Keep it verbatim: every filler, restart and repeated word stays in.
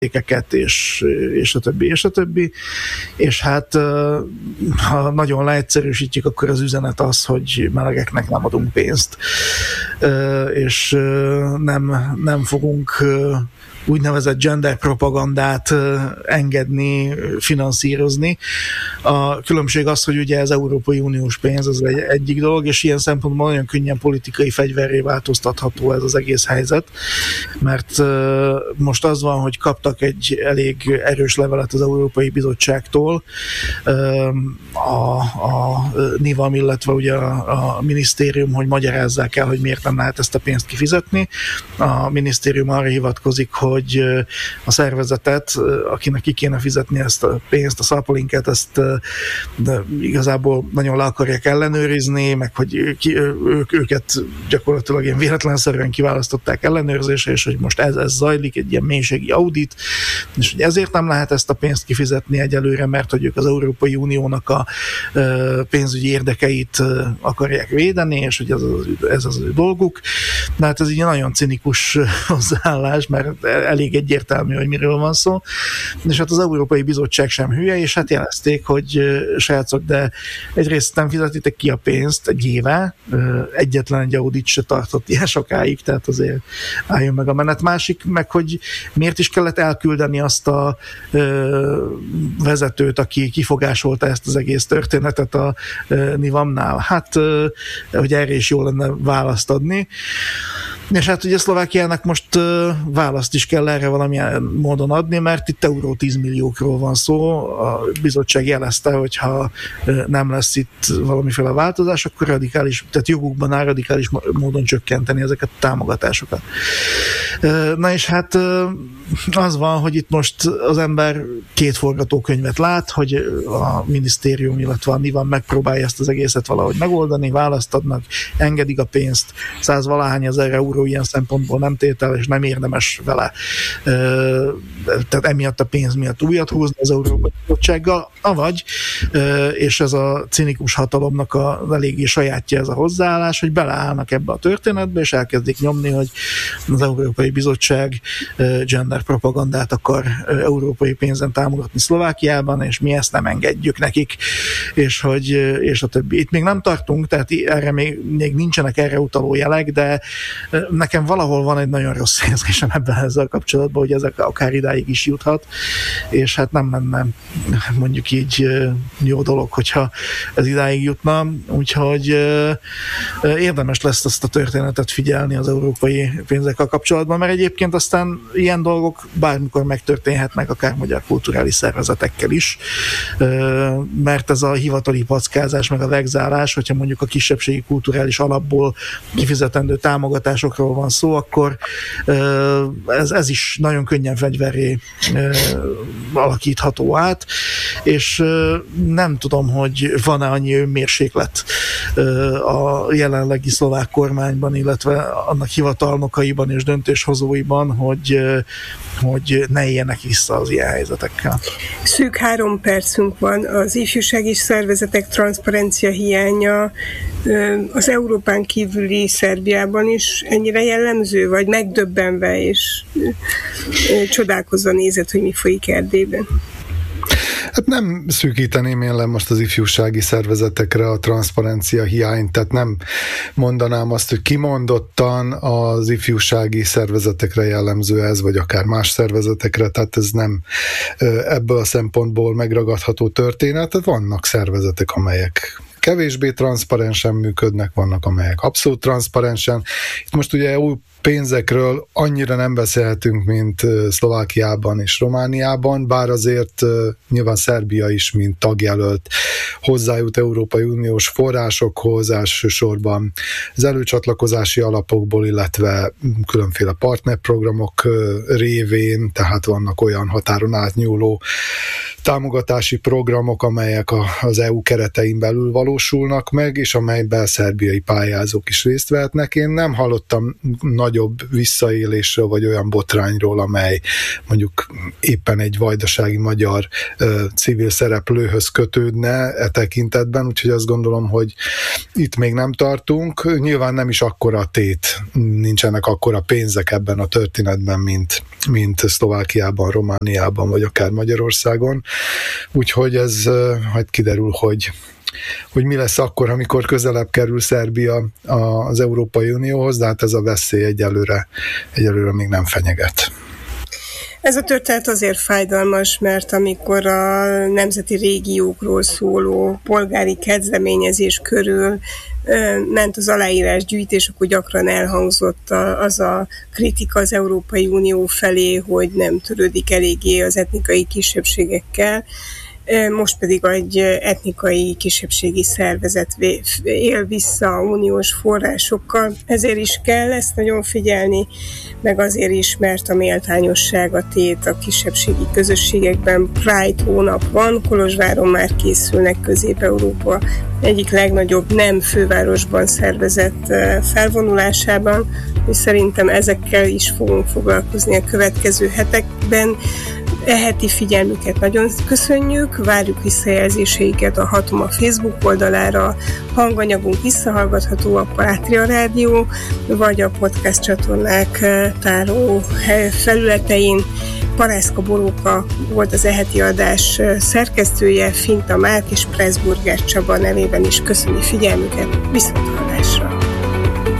értékeket, és, és a többi, és a többi. És hát ha nagyon leegyszerűsítjük, akkor az üzenet az, hogy melegeknek nem adunk pénzt, és nem, nem fogunk úgynevezett gender propagandát engedni, finanszírozni. A különbség az, hogy ugye ez Európai Uniós pénz, az egy, egyik dolog, és ilyen szempontból nagyon könnyen politikai fegyverré változtatható ez az egész helyzet, mert most az van, hogy kaptak egy elég erős levelet az Európai Bizottságtól, a, a NIVAM, illetve ugye a, a minisztérium, hogy magyarázzák el, hogy miért nem lehet ezt a pénzt kifizetni. A minisztérium arra hivatkozik, hogy hogy a szervezetet, akinek ki kéne fizetni ezt a pénzt, a szalpolinket, ezt de igazából nagyon le akarják ellenőrizni, meg hogy ki, ők, őket gyakorlatilag ilyen véletlenszerűen kiválasztották ellenőrzésre, és hogy most ez, ez zajlik, egy ilyen mélységi audit, és hogy ezért nem lehet ezt a pénzt kifizetni egyelőre, mert hogy ők az Európai Uniónak a pénzügyi érdekeit akarják védeni, és hogy ez az, ez az ő dolguk. De hát ez így nagyon cinikus hozzáállás, mert elég egyértelmű, hogy miről van szó. És hát az Európai Bizottság sem hülye, és hát jelezték, hogy srácok, de egyrészt nem fizetitek ki a pénzt egy éve, egyetlen egy audit se tartott ilyen sokáig, tehát azért álljon meg a menet. Másik meg, hogy miért is kellett elküldeni azt a vezetőt, aki kifogásolta ezt az egész történetet a NIVAM-nál. Hát, hogy erre is jó lenne választ adni. És hát ugye Szlovákiának most uh, választ is kell erre valamilyen módon adni, mert itt euró tíz milliókról van szó. A bizottság jelezte, hogy ha uh, nem lesz itt valamiféle változás, akkor radikális, tehát jogukban áll radikális módon csökkenteni ezeket a támogatásokat. Uh, na és hát uh, az van, hogy itt most az ember két forgatókönyvet lát, hogy a minisztérium, illetve a NIVAM megpróbálja ezt az egészet valahogy megoldani, választ adnak, engedik a pénzt, százvalahány ezer euró ilyen szempontból nem tétel, és nem érdemes vele. Tehát emiatt a pénz miatt újat húzni az Európai Bizottsággal, avagy, és ez a cinikus hatalomnak a eléggé sajátja ez a hozzáállás, hogy beleállnak ebbe a történetbe, és elkezdik nyomni, hogy az Európai Bizottság gender propagandát akar európai pénzen támogatni Szlovákiában, és mi ezt nem engedjük nekik, és hogy és a többi. Itt még nem tartunk, tehát erre még, még nincsenek erre utaló jelek, de nekem valahol van egy nagyon rossz érzésem ebben ezzel kapcsolatban, hogy ezek akár idáig is juthat, és hát nem menne mondjuk így jó dolog, hogyha ez idáig jutna, úgyhogy érdemes lesz ezt a történetet figyelni az európai pénzekkel kapcsolatban, mert egyébként aztán ilyen dolgok bármikor megtörténhetnek, akár magyar kulturális szervezetekkel is, mert ez a hivatali packázás, meg a vegzálás, hogyha mondjuk a kisebbségi kulturális alapból kifizetendő támogatásokról van szó, akkor ez, ez is nagyon könnyen fegyverré alakítható át, és nem tudom, hogy van-e annyi önmérséklet a jelenlegi szlovák kormányban, illetve annak hivatalnokaiban és döntéshozóiban, hogy, hogy ne éljenek vissza az ilyen helyzetekkel. Szűk három percünk van. Az ifjúsági szervezetek transzparencia hiánya az Európán kívüli Szerbiában is ennyire jellemző, vagy megdöbbenve és csodálkozva nézett, hogy mi folyik Erdélyben? Hát nem szűkíteném én le most az ifjúsági szervezetekre a transzparencia hiányt, tehát nem mondanám azt, hogy kimondottan az ifjúsági szervezetekre jellemző ez, vagy akár más szervezetekre, tehát ez nem ebből a szempontból megragadható történet, tehát vannak szervezetek, amelyek kevésbé transzparensen működnek, vannak amelyek abszolút transzparensen. Itt most ugye új pénzekről annyira nem beszélhetünk, mint Szlovákiában és Romániában, bár azért nyilván Szerbia is, mint tagjelölt, hozzájut Európai Uniós forrásokhoz, elsősorban az előcsatlakozási alapokból, illetve különféle partnerprogramok révén, tehát vannak olyan határon átnyúló támogatási programok, amelyek az é u keretein belül valósulnak meg, és amelyben szerbiai pályázók is részt vehetnek. Én nem hallottam nagyobb visszaélésről, vagy olyan botrányról, amely mondjuk éppen egy vajdasági magyar uh, civil szereplőhöz kötődne e tekintetben, úgyhogy azt gondolom, hogy itt még nem tartunk. Nyilván nem is akkora tét, nincsenek akkora pénzek ebben a történetben, mint mint Szlovákiában, Romániában, vagy akár Magyarországon. Úgyhogy ez majd kiderül, hogy hogy mi lesz akkor, amikor közelebb kerül Szerbia az Európai Unióhoz, de hát ez a veszély egyelőre, egyelőre még nem fenyeget. Ez a történet azért fájdalmas, mert amikor a nemzeti régiókról szóló polgári kezdeményezés körül ment az aláírásgyűjtés, akkor gyakran elhangzott az a kritika az Európai Unió felé, hogy nem törődik eléggé az etnikai kisebbségekkel. Most pedig egy etnikai kisebbségi szervezet él vissza uniós forrásokkal. Ezért is kell ezt nagyon figyelni, meg azért is, mert a méltányosság a tét a kisebbségi közösségekben. Pride hónap van, Kolozsváron már készülnek Közép-Európa egyik legnagyobb nem fővárosban szervezett felvonulásában, és szerintem ezekkel is fogunk foglalkozni a következő hetekben. E heti figyelmüket nagyon köszönjük, várjuk visszajelzéseiket a Hatoma Facebook oldalára, hanganyagunk visszahallgatható a Pátria Rádió, vagy a podcast csatornák táró felületein. Parászka Boróka volt az e heti adás szerkesztője, Finta Márk és Pressburger Csaba nevében is köszöni figyelmüket, viszonthallásra!